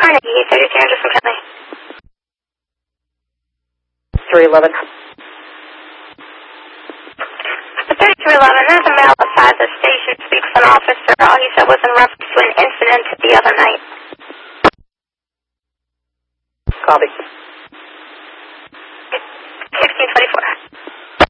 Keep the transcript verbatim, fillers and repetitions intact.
Carnegie, thirty-three hundred from Kelly. three eleven. thirty-three eleven, there's a male outside the station, speaks to an officer. All he said was in reference to an incident the other night. Copy.